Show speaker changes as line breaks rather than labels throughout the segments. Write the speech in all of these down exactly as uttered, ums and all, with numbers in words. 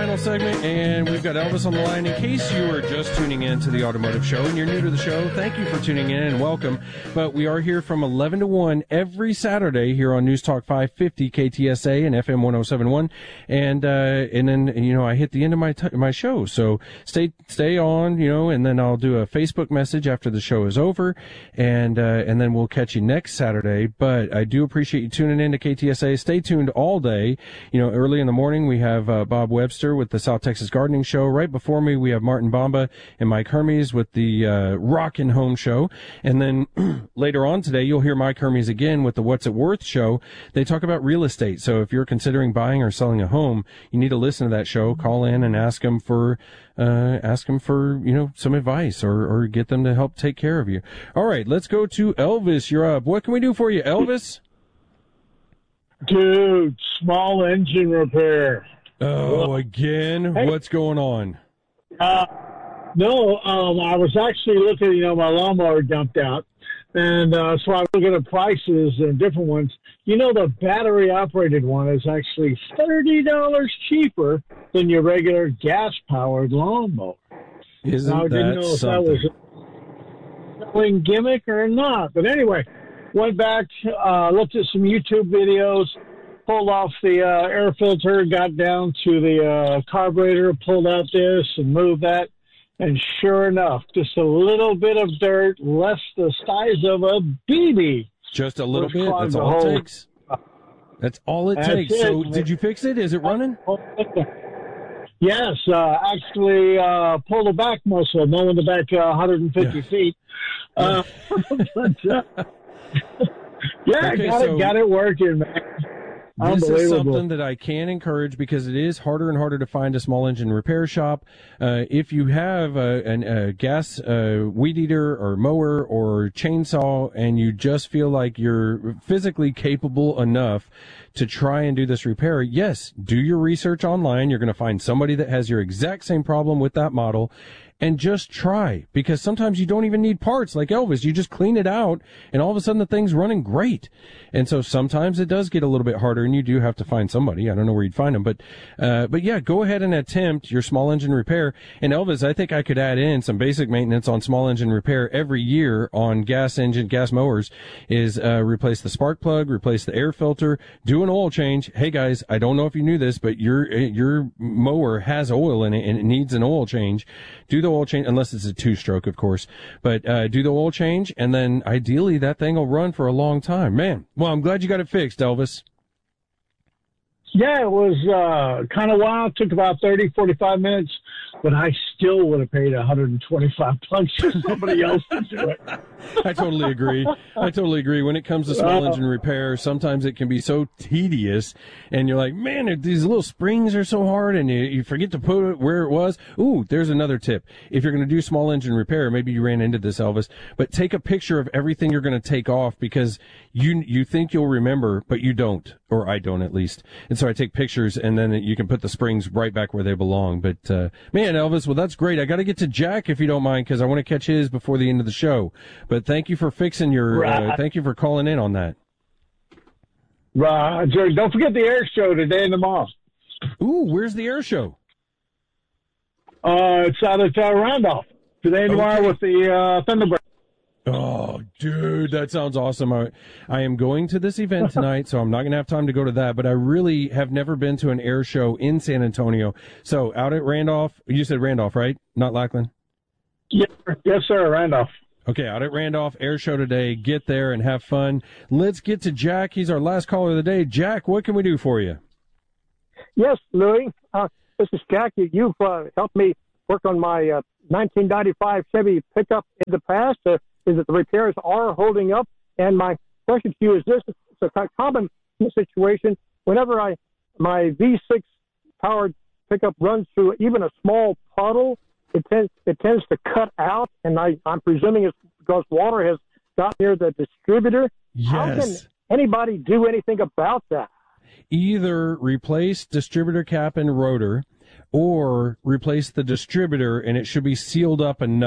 final segment, and we've got Elvis on the line. In case you were just tuning in to the Automotive Show and you're new to the show, thank you for tuning in and welcome. But we are here from eleven to one every Saturday here on News Talk five fifty K T S A and F M one oh seven point one. And, uh, and then, you know, I hit the end of my, t- my show. So stay, stay on, you know, and then I'll do a Facebook message after the show is over. And, uh, and then we'll catch you next Saturday. But I do appreciate you tuning in to K T S A. Stay tuned all day. You know, early in the morning, we have, uh, Bob Webster with the South Texas Gardening Show. Right before me, we have Martin Bamba and Mike Hermes with the uh, Rockin' Home Show. And then later on today, you'll hear Mike Hermes again with the What's It Worth Show. They talk about real estate. So if you're considering buying or selling a home, you need to listen to that show. Call in and ask them for uh, ask them for you know some advice or or get them to help take care of you. All right, let's go to Elvis. You're up. What can we do for you, Elvis?
Dude, small engine repair.
Oh, again?
Hey.
What's going on?
Uh, no, um, I was actually looking, you know, my lawnmower dumped out. And uh, so I was looking at prices and different ones. You know, the battery-operated one is actually thirty dollars cheaper than your regular gas-powered lawnmower.
Isn't
now, I
that
didn't know if
something?
that was a selling gimmick or not. But anyway, went back, uh, looked at some YouTube videos, pulled off the uh, air filter, got down to the uh, carburetor, pulled out this and moved that. And sure enough, just a little bit of dirt, less the size of a B B.
Just a little bit? That's
the
all
whole-
it takes? That's all it
That's
takes.
it.
So did you fix it? Is it running?
Yes, uh, actually uh, pulled the back muscle, mowing the back uh, one hundred fifty
Yeah.
feet. Uh, but, uh, yeah,
Okay,
got
so-
it, got it working, man.
This is
Unbelievable.
something that I can encourage because it is harder and harder to find a small engine repair shop. Uh, if you have a, an, a gas uh, weed eater or mower or chainsaw and you just feel like you're physically capable enough to try and do this repair, yes, do your research online. You're going to find somebody that has your exact same problem with that model. And just try, because sometimes you don't even need parts like Elvis. You just clean it out and all of a sudden the thing's running great. And so sometimes it does get a little bit harder and you do have to find somebody. I don't know where you'd find them, but, uh, but yeah, go ahead and attempt your small engine repair. And Elvis, I think I could add in some basic maintenance on small engine repair every year on gas engine, gas mowers is, uh, replace the spark plug, replace the air filter, do an oil change. Hey guys, I don't know if you knew this, but your, your mower has oil in it and it needs an oil change. Do the oil change, unless it's a two-stroke, of course. But uh, do the oil change, and then ideally that thing will run for a long time. Man, well, I'm glad you got it fixed, Elvis.
Yeah, it was uh, kind of wild. Took about thirty, forty-five minutes, but I still would have paid one hundred twenty-five bucks for somebody else to do it.
I totally agree. I totally agree. When it comes to small engine repair, sometimes it can be so tedious, and you're like, man, these little springs are so hard, and you, you forget to put it where it was. Ooh, there's another tip. If you're going to do small engine repair, maybe you ran into this, Elvis, but take a picture of everything you're going to take off because you you think you'll remember, but you don't, or I don't at least. And so I take pictures, and then you can put the springs right back where they belong. But, uh, man, Elvis, well, that's great. I got to get to Jack, if you don't mind, because I want to catch his before the end of the show. But thank you for fixing your,
Right.
uh, thank you for calling in on that.
Right, Jerry, don't forget the air show today and tomorrow.
Ooh, where's the air show?
Uh, it's out at uh, Randolph today and tomorrow
Okay.
with the uh, Thunderbird.
Oh, dude, that sounds awesome. I, I am going to this event tonight, so I'm not going to have time to go to that, but I really have never been to an air show in San Antonio. So out at Randolph, you said Randolph, right? Not Lackland?
Yes, yes, sir, Randolph.
Okay, out at Randolph, air show today. Get there and have fun. Let's get to Jack. He's our last caller of the day. Jack, what can we do for you?
Yes, Louis. Uh, this is Jack. You- You've uh, helped me work on my uh, nineteen ninety-five Chevy pickup in the past. Uh, is that the repairs are holding up? And my question to you is this: it's a co- common situation. Whenever I my V six powered pickup runs through even a small puddle, it tends it tends to cut out, and I, I'm presuming it's because water has got near the distributor. How can
Yes.
anybody do anything about that?
Either replace distributor cap and rotor or replace the distributor, and it should be sealed up enough.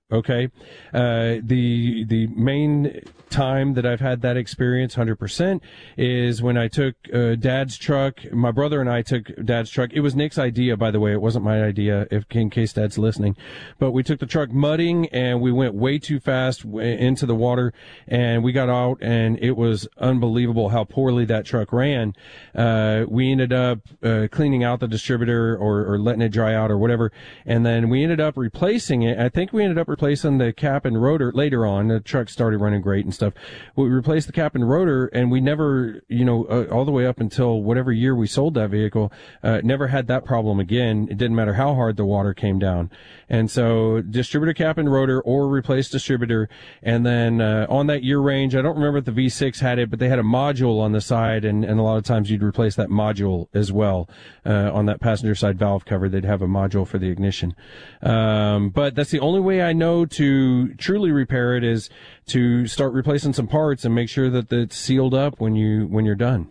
Okay. Uh, the, the main time that I've had that experience one hundred percent is when I took, uh, Dad's truck. My brother and I took Dad's truck. It was Nick's idea, by the way. It wasn't my idea, if, in case Dad's listening. But we took the truck mudding and we went way too fast into the water, and we got out, and it was unbelievable how poorly that truck ran. Uh, we ended up, uh, cleaning out the distributor or, or letting it dry out or whatever. And then we ended up replacing it. I think we ended up replacing the cap and rotor later on. The truck started running great and stuff. We replaced the cap and rotor, and we never, you know, uh, all the way up until whatever year we sold that vehicle, uh, never had that problem again. It didn't matter how hard the water came down. And so distributor cap and rotor or replace distributor. And then, uh, on that year range, I don't remember if the V six had it, but they had a module on the side, and, and a lot of times you'd replace that module as well. Uh, on that passenger side valve cover, they'd have a module for the ignition. Um, but that's the only way I know to truly repair it, is to start replacing some parts and make sure that it's sealed up when you, when you're done.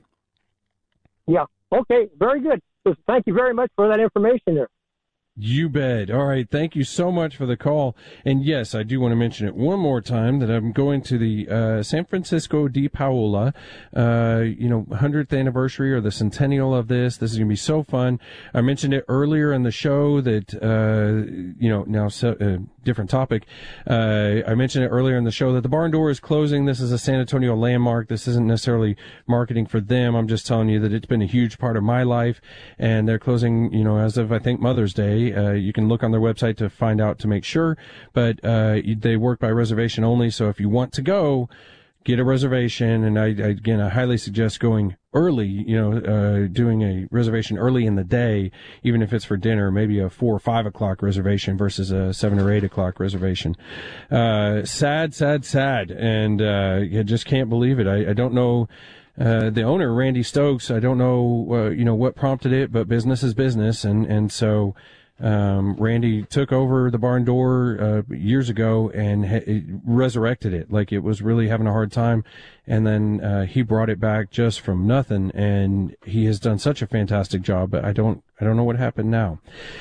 Yeah. Okay. Very good. So thank you very much for that information there.
You bet. All right. Thank you so much for the call. And yes, I do want to mention it one more time that I'm going to the uh, San Francisco Di Paola, uh, you know, hundredth anniversary or the centennial of this. This is going to be so fun. I mentioned it earlier in the show that, uh, you know, now so, uh, different topic. Uh, I mentioned it earlier in the show that the barn door is closing. This is a San Antonio landmark. This isn't necessarily marketing for them. I'm just telling you that it's been a huge part of my life, and they're closing, you know, as of, I think, Mother's Day. Uh, you can look on their website to find out to make sure, but, uh, they work by reservation only. So if you want to go, get a reservation. And I, I again, I highly suggest going early, you know, uh, doing a reservation early in the day, even if it's for dinner, maybe a four or five o'clock reservation versus a seven or eight o'clock reservation. Uh, sad, sad, sad. And, uh, you just can't believe it. I, I don't know. Uh, the owner, Randy Stokes, I don't know, uh, you know, what prompted it, but business is business. And, and so, Um, Randy took over the barn door, uh, years ago and ha- resurrected it like it was really having a hard time. And then, uh, he brought it back just from nothing, and he has done such a fantastic job, but I don't, I don't know what happened now.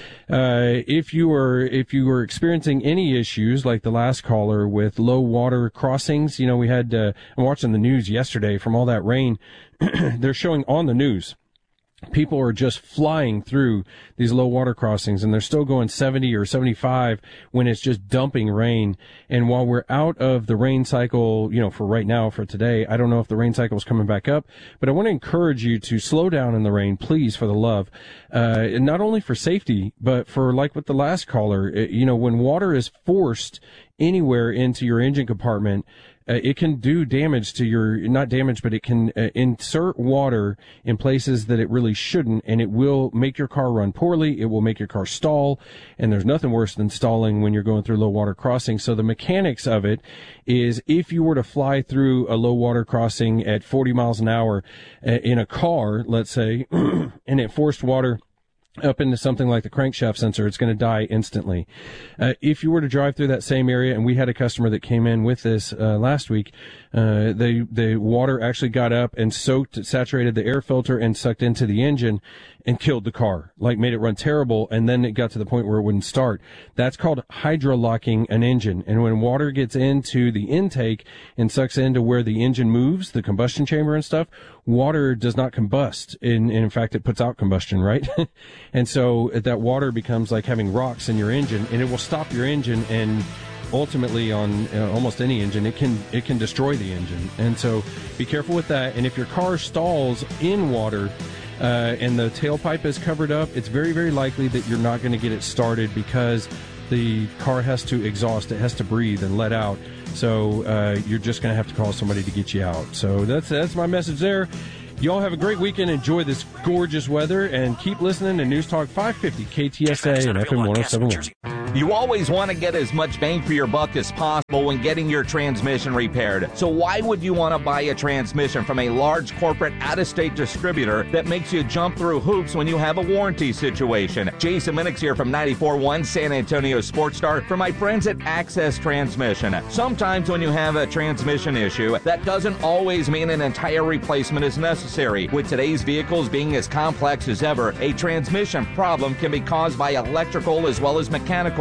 Uh, if you were, if you were experiencing any issues like the last caller with low water crossings, you know, we had, uh, I'm watching the news yesterday from all that rain. They're showing on the news. People are just flying through these low water crossings, and they're still going seventy or seventy-five when it's just dumping rain. And while we're out of the rain cycle, you know, for right now, for today, I don't know if the rain cycle is coming back up, but I want to encourage you to slow down in the rain, please, for the love. Uh, and not only for safety, but for, like with the last caller, it, you know, when water is forced anywhere into your engine compartment, Uh, it can do damage to your, not damage, but it can uh, insert water in places that it really shouldn't, and it will make your car run poorly. It will make your car stall, and there's nothing worse than stalling when you're going through low water crossing. So the mechanics of it is, if you were to fly through a low water crossing at forty miles an hour uh, in a car, let's say, and it forced water up into something like the crankshaft sensor, it's going to die instantly. Uh, if you were to drive through that same area, and we had a customer that came in with this uh, last week, uh, the the water actually got up and soaked, saturated the air filter and sucked into the engine and killed the car, like made it run terrible, and then it got to the point where it wouldn't start. That's called hydrolocking an engine. And when water gets into the intake and sucks into where the engine moves, the combustion chamber and stuff, water does not combust. In, in fact, it puts out combustion, right? And so that water becomes like having rocks in your engine, and it will stop your engine, and ultimately on uh, almost any engine, it can it can destroy the engine. And so be careful with that. And if your car stalls in water, uh, and the tailpipe is covered up, it's very, very likely that you're not going to get it started, because the car has to exhaust, it has to breathe and let out. So uh, you're just going to have to call somebody to get you out. So that's that's my message there. Y'all have a great weekend. Enjoy this gorgeous weather, and keep listening to News Talk five fifty K T S A and F M one oh seven point one.
You always want to get as much bang for your buck as possible when getting your transmission repaired. So why would you want to buy a transmission from a large corporate out-of-state distributor that makes you jump through hoops when you have a warranty situation? Jason Minix here from ninety-four point one San Antonio Sports Star for my friends at Access Transmission. Sometimes when you have a transmission issue, that doesn't always mean an entire replacement is necessary. With today's vehicles being as complex as ever, a transmission problem can be caused by electrical as well as mechanical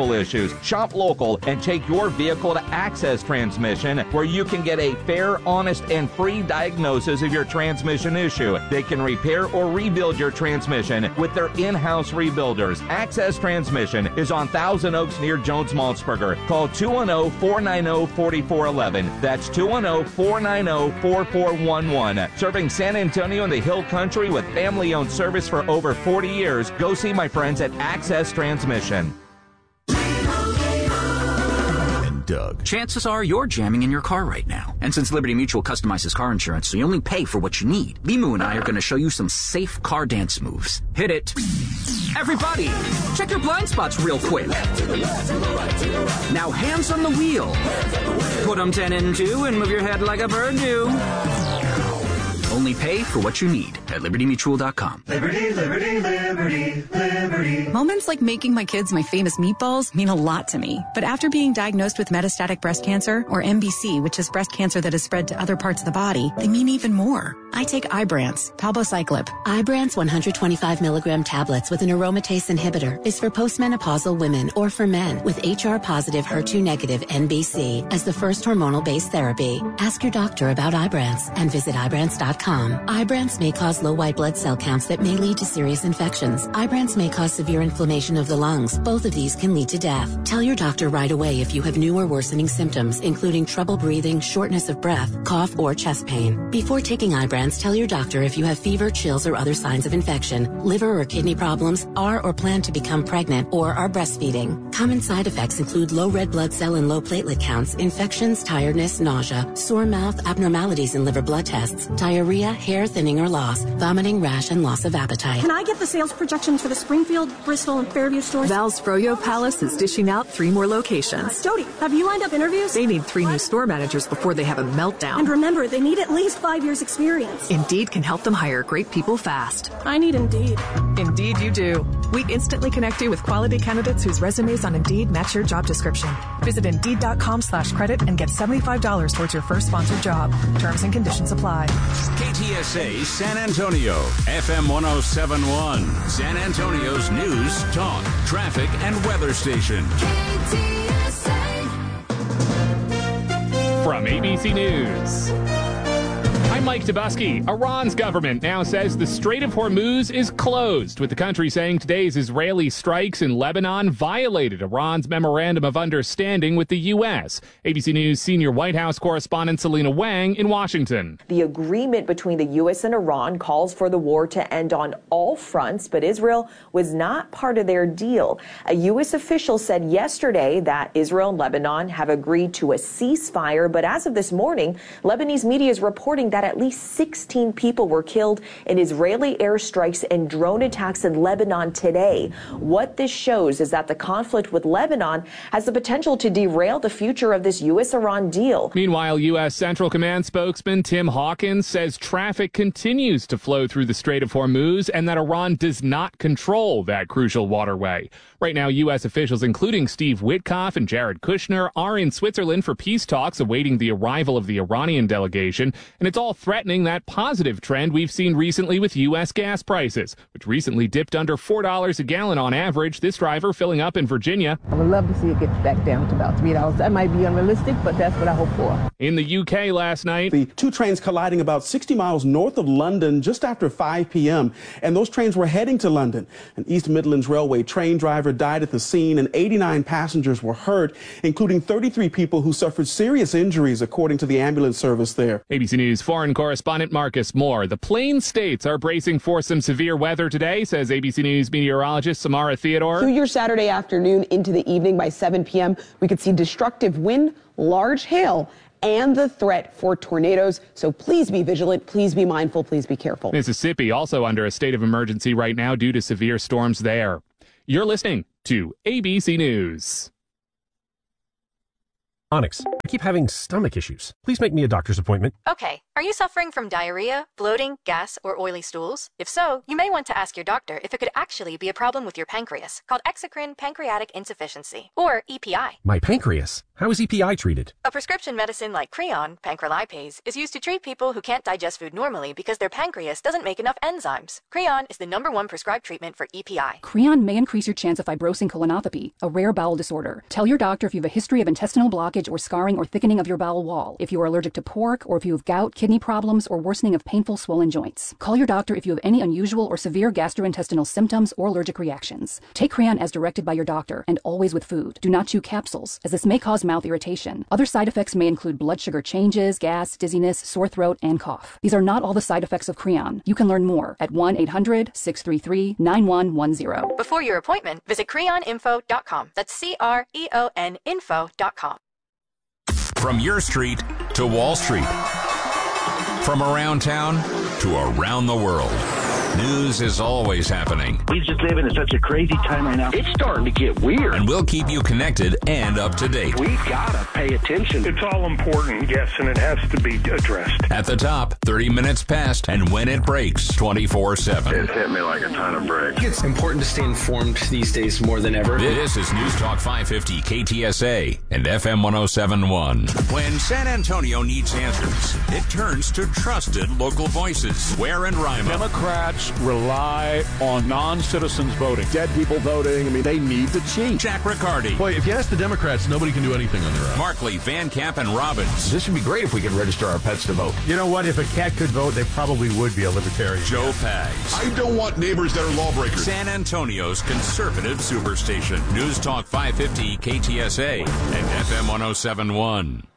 vehicle issues. Shop local and take your vehicle to Access Transmission, where you can get a fair, honest, and free diagnosis of your transmission issue. They can repair or rebuild your transmission with their in-house rebuilders. Access Transmission is on Thousand Oaks near Jones-Maltsberger. Call two one zero, four nine zero, four four one one. That's two one zero, four nine zero, four four one one. Serving San Antonio and the Hill Country with family-owned service for over forty years. Go see my friends at Access Transmission.
Doug. Chances are you're jamming in your car right now. And since Liberty Mutual customizes car insurance so you only pay for what you need, Limu and I are going to show you some safe car dance moves. Hit it. Everybody, check your blind spots real quick. Now hands on the wheel. Put them ten and two and move your head like a bird do. Only pay for what you need at liberty mutual dot com.
Liberty, liberty, liberty, liberty.
Moments like making my kids my famous meatballs mean a lot to me. But after being diagnosed with metastatic breast cancer, or M B C, which is breast cancer that has spread to other parts of the body, they mean even more. I take Ibrance, palbociclib.
Ibrance one hundred twenty-five milligram tablets with an aromatase inhibitor is for postmenopausal women or for men with H R-positive, H E R two negative N B C as the first hormonal-based therapy. Ask your doctor about Ibrance and visit ibrance dot com. Ibrance may cause low white blood cell counts that may lead to serious infections. Ibrance may cause severe inflammation of the lungs. Both of these can lead to death. Tell your doctor right away if you have new or worsening symptoms, including trouble breathing, shortness of breath, cough, or chest pain. Before taking Ibrance, tell your doctor if you have fever, chills, or other signs of infection, liver or kidney problems, are or plan to become pregnant, or are breastfeeding. Common side effects include low red blood cell and low platelet counts, infections, tiredness, nausea, sore mouth, abnormalities in liver blood tests, diarrhea, hair thinning or loss, vomiting, rash, and loss of appetite.
Can I get the sales projections for the Springfield, Bristol, and Fairview stores?
Val's Froyo Palace is dishing out three more locations.
Jody, have you lined up interviews?
They need three what? new store managers before they have a meltdown.
And remember, they need at least five years experience.
Indeed can help them hire great people fast.
I need Indeed.
Indeed you do. We instantly connect you with quality candidates whose resumes on Indeed match your job description. Visit Indeed.com slash credit and get seventy-five dollars towards your first sponsored job. Terms and conditions apply.
K T S A San Antonio, F M one oh seven point one, San Antonio's news, talk, traffic, and weather station.
K T S A.
From A B C News, I'm Mike Tabusky. Iran's government now says the Strait of Hormuz is closed, with the country saying today's Israeli strikes in Lebanon violated Iran's memorandum of understanding with the U S. A B C News senior White House correspondent Selena Wang in Washington.
The agreement between the U S and Iran calls for the war to end on all fronts, but Israel was not part of their deal. A U S official said yesterday that Israel and Lebanon have agreed to a ceasefire, but as of this morning, Lebanese media is reporting that at least sixteen people were killed in Israeli airstrikes and drone attacks in Lebanon today. What this shows is that the conflict with Lebanon has the potential to derail the future of this U S Iran deal.
Meanwhile, U S Central Command spokesman Tim Hawkins says traffic continues to flow through the Strait of Hormuz and that Iran does not control that crucial waterway. Right now, U S officials, including Steve Witkoff and Jared Kushner, are in Switzerland for peace talks awaiting the arrival of the Iranian delegation, and it's all threatening that positive trend we've seen recently with U S gas prices, which recently dipped under four dollars a gallon on average. This driver filling up in Virginia.
I would love to see it get back down to about three dollars. That might be unrealistic, but that's what I hope for.
In the U K last night,
the two trains colliding about sixty miles north of London just after five p.m., and those trains were heading to London. An East Midlands Railway train driver died at the scene, and eighty-nine passengers were hurt, including thirty-three people who suffered serious injuries, according to the ambulance service there.
A B C News foreign correspondent Marcus Moore. The Plain States are bracing for some severe weather today, says A B C News meteorologist Samara Theodore.
Through your Saturday afternoon into the evening by seven p.m., we could see destructive wind, large hail, and the threat for tornadoes. So please be vigilant, please be mindful, please be careful.
Mississippi also under a state of emergency right now due to severe storms there. You're listening to A B C News.
Onyx, I keep having stomach issues. Please make me a doctor's appointment.
Okay, are you suffering from diarrhea, bloating, gas, or oily stools? If so, you may want to ask your doctor if it could actually be a problem with your pancreas, called exocrine pancreatic insufficiency, or E P I.
My pancreas? How is E P I treated?
A prescription medicine like Creon, pancrelipase, is used to treat people who can't digest food normally because their pancreas doesn't make enough enzymes. Creon is the number one prescribed treatment for E P I.
Creon may increase your chance of fibrosing colonopathy, a rare bowel disorder. Tell your doctor if you have a history of intestinal blockage or scarring or thickening of your bowel wall, if you are allergic to pork, or if you have gout, kidney problems, or worsening of painful swollen joints. Call your doctor if you have any unusual or severe gastrointestinal symptoms or allergic reactions. Take Creon as directed by your doctor, and always with food. Do not chew capsules, as this may cause mouth irritation. Other side effects may include blood sugar changes, gas, dizziness, sore throat, and cough. These are not all the side effects of Creon. You can learn more at one eight hundred, six three three, nine one one zero.
Before your appointment, visit creon info dot com. That's C R E O N info dot com.
From your street to Wall Street. From around town to around the world. News is always happening.
We just live in such a crazy time right now. It's starting to get weird.
And we'll keep you connected and up to date.
We've got to pay attention.
It's all important, yes, and it has to be addressed.
At the top, thirty minutes past, and when it breaks, twenty-four seven.
It hit me like a ton of bricks.
It's important to stay informed these days more than ever.
This is News Talk five fifty K T S A and F M one oh seven point one. When San Antonio needs answers, it turns to trusted local voices. Ware and Rima.
Democrats rely on non-citizens voting. Dead people voting. I mean, they need the chief.
Jack Riccardi.
Boy, if you ask the Democrats, nobody can do anything on their own.
Markley, Van Camp, and Robbins.
This would be great if we could register our pets to vote.
You know what? If a cat could vote, they probably would be a libertarian.
Joe Pags.
I don't want neighbors that are lawbreakers.
San Antonio's conservative superstation. News Talk five fifty K T S A and F M one oh seven point one.